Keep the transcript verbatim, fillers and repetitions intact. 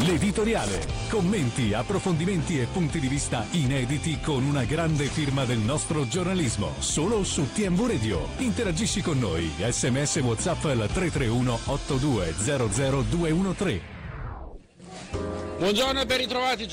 L'editoriale. Commenti, approfondimenti e punti di vista inediti con una grande firma del nostro giornalismo. Solo su T M V Radio. Interagisci con noi. Sms WhatsApp al tre tre uno otto due zero zero due uno tre. Buongiorno e ben ritrovati.